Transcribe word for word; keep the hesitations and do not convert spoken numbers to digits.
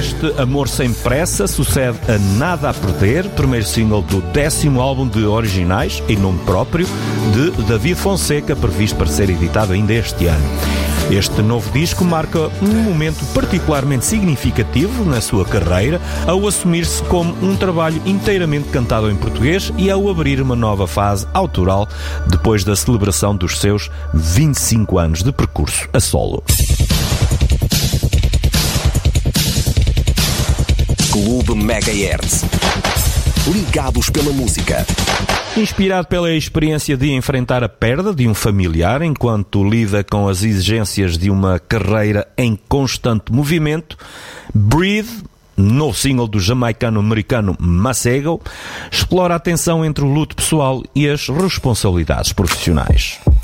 Este Amor Sem Pressa sucede a Nada a Perder, primeiro single do décimo álbum de originais, em nome próprio, de David Fonseca, previsto para ser editado ainda este ano. Este novo disco marca um momento particularmente significativo na sua carreira, ao assumir-se como um trabalho inteiramente cantado em português e ao abrir uma nova fase autoral depois da celebração dos seus vinte e cinco anos de percurso a solo. Clube Megahertz. Ligados pela música. Inspirado pela experiência de enfrentar a perda de um familiar enquanto lida com as exigências de uma carreira em constante movimento, Breathe, novo single do jamaicano-americano Masego, explora a tensão entre o luto pessoal e as responsabilidades profissionais.